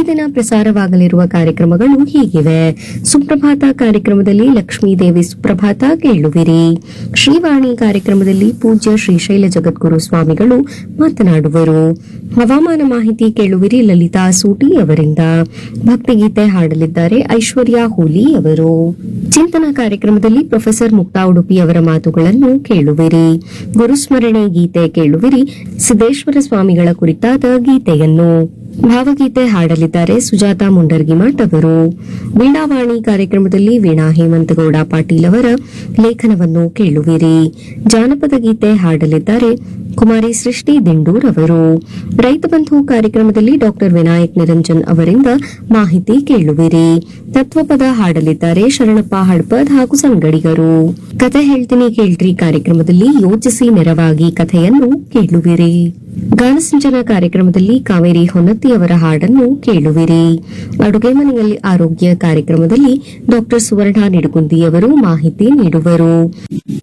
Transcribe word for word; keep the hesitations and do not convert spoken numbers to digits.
ದಿನ ಪ್ರಸಾರವಾಗಲಿರುವ ಕಾರ್ಯಕ್ರಮಗಳು ಹೀಗಿವೆ. ಸುಪ್ರಭಾತ ಕಾರ್ಯಕ್ರಮದಲ್ಲಿ ಲಕ್ಷ್ಮೀದೇವಿ ಸುಪ್ರಭಾತ ಕೇಳುವಿರಿ. ಶ್ರೀವಾಣಿ ಕಾರ್ಯಕ್ರಮದಲ್ಲಿ ಪೂಜ್ಯ ಶ್ರೀಶೈಲ ಜಗದ್ಗುರು ಸ್ವಾಮಿಗಳು ಮಾತನಾಡುವರು. ಹವಾಮಾನ ಮಾಹಿತಿ ಕೇಳುವಿರಿ ಲಲಿತಾ ಸೂಟಿ ಅವರಿಂದ. ಭಕ್ತಿಗೀತೆ ಹಾಡಲಿದ್ದಾರೆ ಐಶ್ವರ್ಯ ಹೂಲಿ ಅವರು. ಚಿಂತನ ಕಾರ್ಯಕ್ರಮದಲ್ಲಿ ಪ್ರೊಫೆಸರ್ ಮುಕ್ತಾ ಉಡುಪಿ ಅವರ ಮಾತುಗಳನ್ನು ಕೇಳುವಿರಿ. ಗುರುಸ್ಮರಣೆ ಗೀತೆ ಕೇಳುವಿರಿ ಸಿದ್ದೇಶ್ವರ ಸ್ವಾಮಿಗಳ ಕುರಿತಾದ ಗೀತೆಯನ್ನು. ಭಾವಗೀತೆ ಹಾಡಲಿದ್ದಾರೆ ಸುಜಾತಾ ಮುಂಡರ್ಗಿಮಠ್ ಅವರು. ವೀಣಾವಾಣಿ ಕಾರ್ಯಕ್ರಮದಲ್ಲಿ ವೀಣಾ ಹೇಮಂತಗೌಡ ಪಾಟೀಲ್ ಅವರ ಲೇಖನವನ್ನು ಕೇಳುವಿರಿ. ಜಾನಪದ ಗೀತೆ ಹಾಡಲಿದ್ದಾರೆ ಕುಮಾರಿ ಸೃಷ್ಟಿ ದಿಂಡೂರ್ ಅವರು. ರೈತ ಬಂಧು ಕಾರ್ಯಕ್ರಮದಲ್ಲಿ ಡಾಕ್ಟರ್ ವಿನಾಯಕ್ ನಿರಂಜನ್ ಅವರಿಂದ ಮಾಹಿತಿ ಕೇಳುವಿರಿ. ತತ್ವಪದ ಹಾಡಲಿದ್ದಾರೆ ಶರಣಪ್ಪ ಹಡ್ಪದ್ ಹಾಗೂ ಸಂಗಡಿಗರು. ಕಥೆ ಹೇಳ್ತೀನಿ ಕೇಳ್ರಿ ಕಾರ್ಯಕ್ರಮದಲ್ಲಿ ಯೋಚಿಸಿ ನೆರವಾಗಿ ಕಥೆಯನ್ನು ಕೇಳುವಿರಿ. ಗಾನಸಿಂಚನ ಕಾರ್ಯಕ್ರಮದಲ್ಲಿ ಕಾವೇರಿ ಹೊನ್ನತ್ತಿ ಅವರ ಹಾಡನ್ನು ಕೇಳುವಿರಿ. ಅಡುಗೆ ಮನೆಯಲ್ಲಿ ಆರೋಗ್ಯ ಕಾರ್ಯಕ್ರಮದಲ್ಲಿ ಡಾಕ್ಟರ್ ಸುವರ್ಣ ನಿಡುಗುಂದಿ ಅವರು ಮಾಹಿತಿ ನೀಡುವರು.